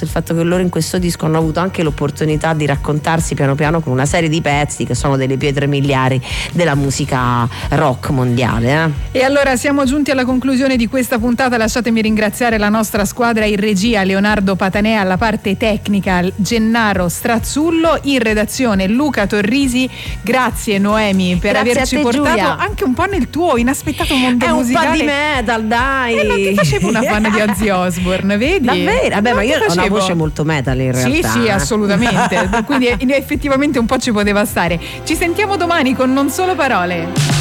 il fatto che loro in questo disco hanno avuto anche l'opportunità di raccontarsi piano piano con una serie di pezzi che sono delle pietre miliari della musica rock mondiale. E allora siamo giunti alla conclusione di questa puntata. Lasciatemi ringraziare la nostra squadra in regia, Leonardo Patanè alla parte tecnica, Gennaro Strazzullo, in redazione Luca Torrisi. Grazie Noemi per Grazie averci a te, portato Giulia. anche un po' nel tuo inaspettato mondo musicale. È un po' di metal, dai. E non ti facevo una fan di Ozzy Osbourne, vedi? Davvero? Vabbè, Non ma ti io ho una facevo. voce molto metal in realtà. Sì, assolutamente. Quindi effettivamente un po' ci poteva stare. Ci sentiamo domani con Non Solo Parole.